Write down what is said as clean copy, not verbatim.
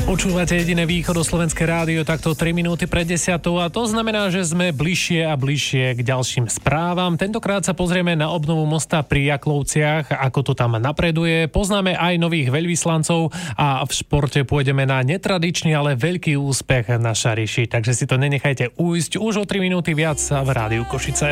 Počúvate jediné východoslovenské rádio takto 3 minúty pred 10 a to znamená, že sme bližšie a bližšie k ďalším správam. Tentokrát sa pozrieme na obnovu mosta pri Jaklovciach, ako to tam napreduje. Poznáme aj nových veľvyslancov a v športe pôjdeme na netradičný, ale veľký úspech na Šariši. Takže si to nenechajte ujsť už o 3 minúty viac v Rádiu Košice.